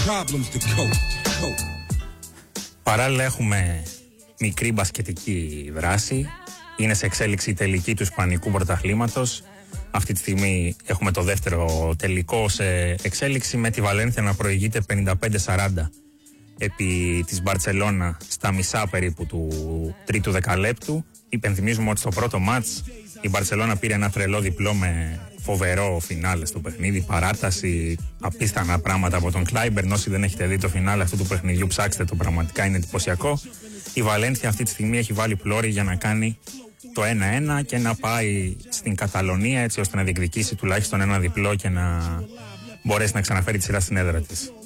Παράλληλα έχουμε μικρή μπασκετική δράση. Είναι σε εξέλιξη η τελική του Ισπανικού πρωταθλήματος. Αυτή τη στιγμή έχουμε το δεύτερο τελικό σε εξέλιξη, με τη Βαλένθια να προηγείται 55-40 επί της Μπαρτσελώνα στα μισά περίπου του τρίτου δεκαλέπτου. Υπενθυμίζουμε ότι στο πρώτο μάτς η Μπαρτσελώνα πήρε ένα τρελό διπλό με φοβερό φινάλε στο παιχνίδι, παράταση, απίστανα πράγματα από τον Κλάιμπερν. Όσοι δεν έχετε δει το φινάλε αυτού του παιχνιδιού, ψάξτε το, πραγματικά είναι εντυπωσιακό. Η Βαλένθια αυτή τη στιγμή έχει βάλει πλώρη για να κάνει το 1-1 και να πάει στην Καταλωνία, έτσι ώστε να διεκδικήσει τουλάχιστον ένα διπλό και να μπορέσει να ξαναφέρει τη σειρά στην έδρα της.